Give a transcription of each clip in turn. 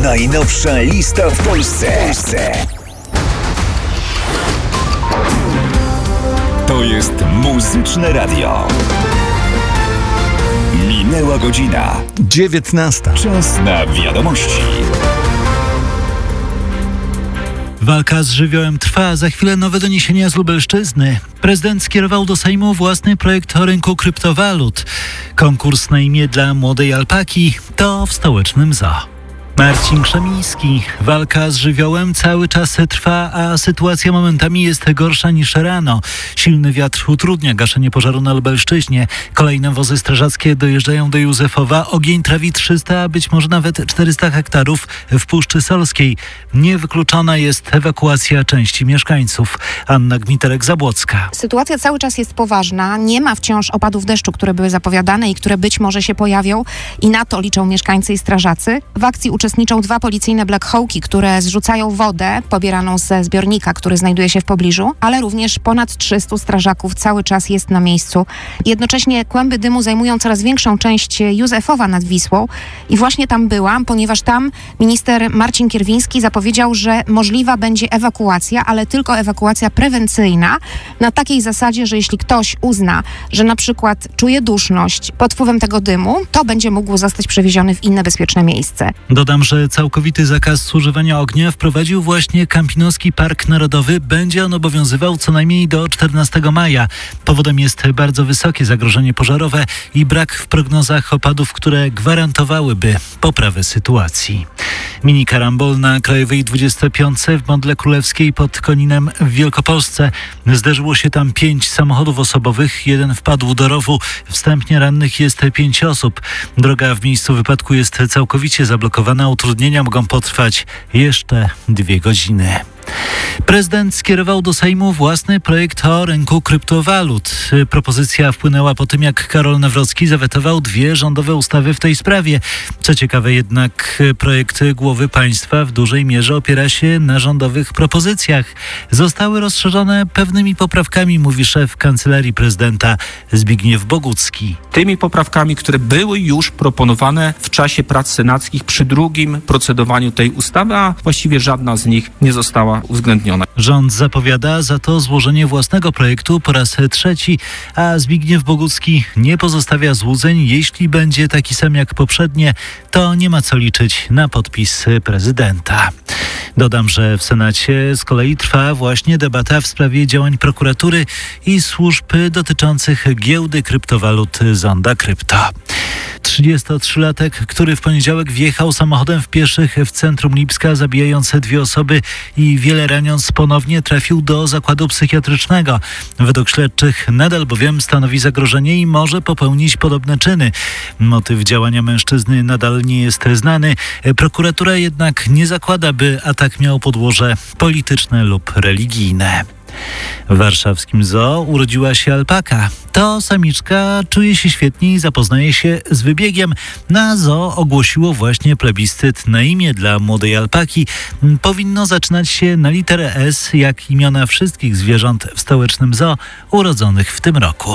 Najnowsza lista w Polsce. To jest Muzyczne Radio. Minęła godzina 19. Czas na wiadomości. Walka z żywiołem trwa. Za chwilę nowe doniesienia z Lubelszczyzny. Prezydent skierował do Sejmu własny projekt o rynku kryptowalut. Konkurs na imię dla młodej alpaki to w stołecznym zoo. Marcin Krzemiński. Walka z żywiołem cały czas trwa, a sytuacja momentami jest gorsza niż rano. Silny wiatr utrudnia gaszenie pożaru na Lubelszczyźnie. Kolejne wozy strażackie dojeżdżają do Józefowa. Ogień trawi 300, a być może nawet 400 hektarów w Puszczy Solskiej. Niewykluczona jest ewakuacja części mieszkańców. Anna Gmiterek-Zabłocka. Sytuacja cały czas jest poważna. Nie ma wciąż opadów deszczu, które były zapowiadane i które być może się pojawią. I na to liczą mieszkańcy i strażacy. W akcji uczestniczą 2 policyjne Black Hawki, które zrzucają wodę pobieraną ze zbiornika, który znajduje się w pobliżu, ale również ponad 300 strażaków cały czas jest na miejscu. Jednocześnie kłęby dymu zajmują coraz większą część Józefowa nad Wisłą i właśnie tam byłam, ponieważ tam minister Marcin Kierwiński zapowiedział, że możliwa będzie ewakuacja, ale tylko ewakuacja prewencyjna na takiej zasadzie, że jeśli ktoś uzna, że na przykład czuje duszność pod wpływem tego dymu, to będzie mógł zostać przewieziony w inne bezpieczne miejsce. Dodam, że całkowity zakaz używania ognia wprowadził właśnie Kampinoski Park Narodowy. Będzie on obowiązywał co najmniej do 14 maja. Powodem jest bardzo wysokie zagrożenie pożarowe i brak w prognozach opadów, które gwarantowałyby poprawę sytuacji. Mini karambol na Krajowej 25 w Modle Królewskiej pod Koninem w Wielkopolsce. Zderzyło się tam 5 samochodów osobowych. Jeden wpadł do rowu. Wstępnie rannych jest 5 osób. Droga w miejscu wypadku jest całkowicie zablokowana. Utrudnienia mogą potrwać jeszcze 2 godziny. Prezydent skierował do Sejmu własny projekt o rynku kryptowalut. Propozycja wpłynęła po tym, jak Karol Nawrocki zawetował 2 rządowe ustawy w tej sprawie. Co ciekawe jednak, projekt głowy państwa w dużej mierze opiera się na rządowych propozycjach. Zostały rozszerzone pewnymi poprawkami, mówi szef Kancelarii Prezydenta Zbigniew Bogucki. Tymi poprawkami, które były już proponowane w czasie prac senackich przy drugim procedowaniu tej ustawy, a właściwie żadna z nich nie została uwzględniona. Rząd zapowiada za to złożenie własnego projektu po raz 3, a Zbigniew Bogucki nie pozostawia złudzeń. Jeśli będzie taki sam jak poprzednie, to nie ma co liczyć na podpis prezydenta. Dodam, że w Senacie z kolei trwa właśnie debata w sprawie działań prokuratury i służb dotyczących giełdy kryptowalut Zonda Krypto. 33-latek, który w poniedziałek wjechał samochodem w pieszych w centrum Lipska, zabijając 2 osoby i wiele raniąc, ponownie trafił do zakładu psychiatrycznego. Według śledczych nadal bowiem stanowi zagrożenie i może popełnić podobne czyny. Motyw działania mężczyzny nadal nie jest znany. Prokuratura jednak nie zakłada, by atak miał podłoże polityczne lub religijne. W warszawskim zoo urodziła się alpaka. To samiczka czuje się świetnie i zapoznaje się z wybiegiem. Na zoo ogłosiło właśnie plebiscyt na imię dla młodej alpaki. Powinno zaczynać się na literę S, jak imiona wszystkich zwierząt w stołecznym zoo urodzonych w tym roku.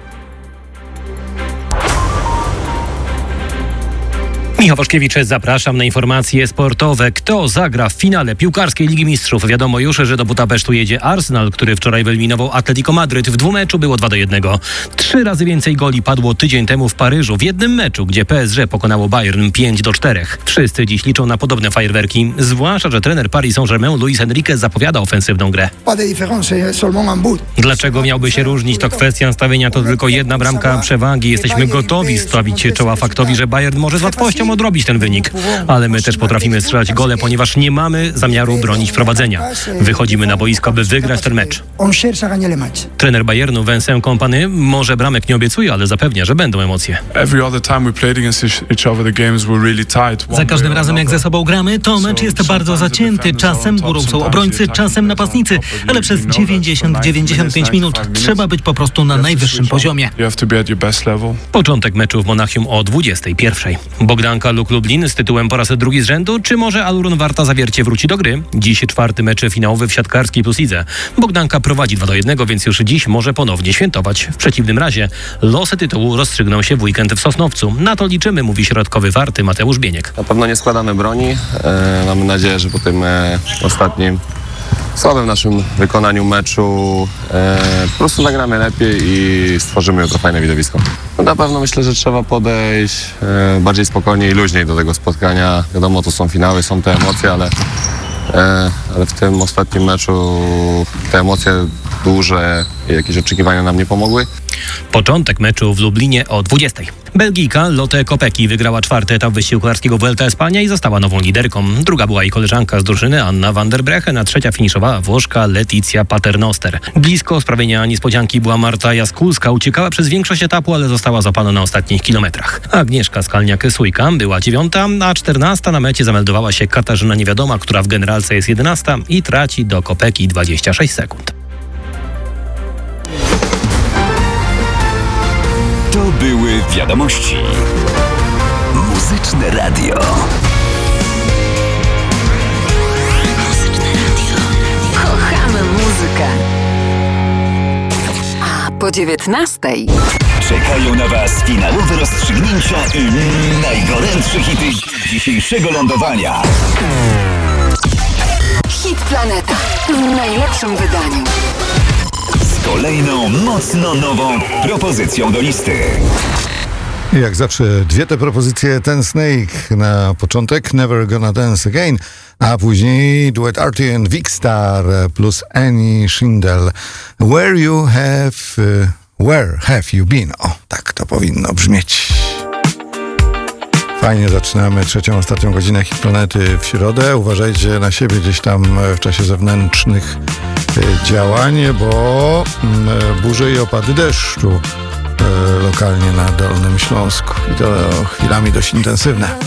Michał Waszkiewicz, zapraszam na informacje sportowe. Kto zagra w finale piłkarskiej Ligi Mistrzów? Wiadomo już, że do Budapesztu jedzie Arsenal, który wczoraj wyeliminował Atletico Madryt. W 2 meczu było 2-1. 3 razy więcej goli padło tydzień temu w Paryżu, w jednym meczu, gdzie PSG pokonało Bayern 5-4. Wszyscy dziś liczą na podobne fajerwerki, zwłaszcza, że trener Paris Saint-Germain Luis Enrique zapowiada ofensywną grę. Dlaczego miałby się różnić? To kwestia stawienia, to tylko 1 bramka przewagi. Jesteśmy gotowi stawić czoła faktowi, że Bayern może z łatwością odrobić ten wynik, ale my też potrafimy strzelać gole, ponieważ nie mamy zamiaru bronić prowadzenia. Wychodzimy na boisko, by wygrać ten mecz. Trener Bayernu Vincent Kompany może bramek nie obiecuje, ale zapewnia, że będą emocje. Za każdym razem jak ze sobą gramy, to mecz jest bardzo zacięty. Czasem górą są obrońcy, czasem napastnicy, ale przez 90-95 minut trzeba być po prostu na najwyższym poziomie. Początek meczu w Monachium o 21:00. Bogdan Bogdanka Luk Lublin z tytułem po raz drugi z rzędu, czy może Alurun Warta Zawiercie wróci do gry? Dziś 4. mecz finałowy w siatkarskiej Plus Lidze. Bogdanka prowadzi 2-1, więc już dziś może ponownie świętować. W przeciwnym razie losy tytułu rozstrzygną się w weekend w Sosnowcu. Na to liczymy, mówi środkowy Warty Mateusz Bieniek. Na pewno nie składamy broni. Mamy nadzieję, że po tym ostatnim słabym naszym wykonaniu meczu po prostu zagramy lepiej i stworzymy jutro fajne widowisko. No na pewno myślę, że trzeba podejść bardziej spokojnie i luźniej do tego spotkania. Wiadomo, to są finały, są te emocje, ale w tym ostatnim meczu te emocje duże i jakieś oczekiwania nam nie pomogły. Początek meczu w Lublinie o 20. Belgijka Lotte Kopecky wygrała 4. etap wysiłkarskiego Vuelta Espania i została nową liderką. Druga była jej koleżanka z drużyny Anna van der Breggen, a trzecia finiszowała Włoszka Letizia Paternoster. Blisko sprawienia niespodzianki była Marta Jaskulska. Uciekała przez większość etapu, ale została złapana na ostatnich kilometrach. Agnieszka Skalniak-Sujka była 9., a 14. na mecie zameldowała się Katarzyna Niewiadoma, która w generalce jest 11. i traci do Kopecky 26 sekund. To były wiadomości. Muzyczne radio. Kochamy muzykę. A po 19:00 Czekają na Was finałowe rozstrzygnięcia i najgorętsze hity dzisiejszego lądowania. Hit Planeta w najlepszym wydaniu. Z kolejną mocno nową propozycją do listy. Jak zawsze dwie te propozycje, ten Snake na początek, Never Gonna Dance Again, a później duet Artie and Vicstar plus Annie Schindel. Where have you been? O, tak to powinno brzmieć. Fajnie zaczynamy trzecią, ostatnią godzinę Hit Planety w środę. Uważajcie na siebie gdzieś tam w czasie zewnętrznych działań, bo burze i opady deszczu lokalnie na Dolnym Śląsku i to chwilami dość intensywne.